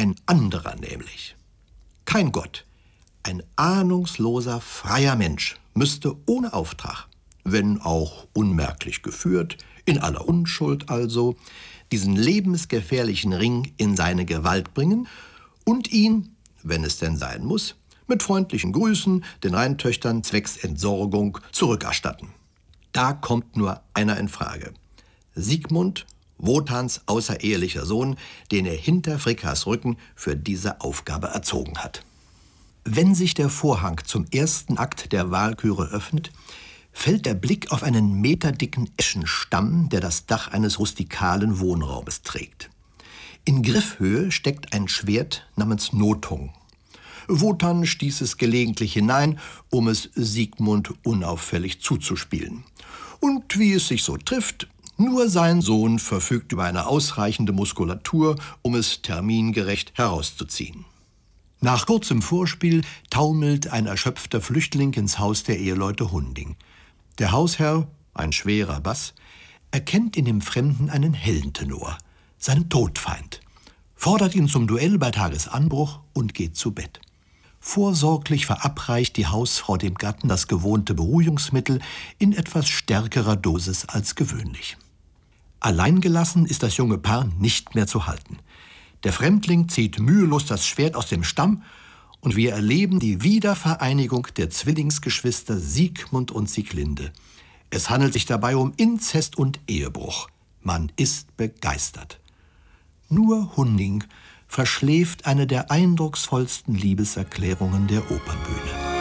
ein anderer nämlich. Kein Gott, ein ahnungsloser, freier Mensch müsste ohne Auftrag, wenn auch unmerklich geführt, in aller Unschuld also, diesen lebensgefährlichen Ring in seine Gewalt bringen und ihn, wenn es denn sein muss, mit freundlichen Grüßen den Rheintöchtern zwecks Entsorgung zurückerstatten. Da kommt nur einer in Frage. Sigmund, Wotans außerehelicher Sohn, den er hinter Frickas Rücken für diese Aufgabe erzogen hat. Wenn sich der Vorhang zum ersten Akt der Walküre öffnet, fällt der Blick auf einen meterdicken Eschenstamm, der das Dach eines rustikalen Wohnraumes trägt. In Griffhöhe steckt ein Schwert namens Nothung. Wotan stieß es gelegentlich hinein, um es Sigmund unauffällig zuzuspielen. Und wie es sich so trifft, nur sein Sohn verfügt über eine ausreichende Muskulatur, um es termingerecht herauszuziehen. Nach kurzem Vorspiel taumelt ein erschöpfter Flüchtling ins Haus der Eheleute Hunding. Der Hausherr, ein schwerer Bass, erkennt in dem Fremden einen hellen Tenor, seinen Todfeind, fordert ihn zum Duell bei Tagesanbruch und geht zu Bett. Vorsorglich verabreicht die Hausfrau dem Gatten das gewohnte Beruhigungsmittel in etwas stärkerer Dosis als gewöhnlich. Alleingelassen ist das junge Paar nicht mehr zu halten. Der Fremdling zieht mühelos das Schwert aus dem Stamm und wir erleben die Wiedervereinigung der Zwillingsgeschwister Sigmund und Sieglinde. Es handelt sich dabei um Inzest und Ehebruch. Man ist begeistert. Nur Hunding verschläft eine der eindrucksvollsten Liebeserklärungen der Opernbühne.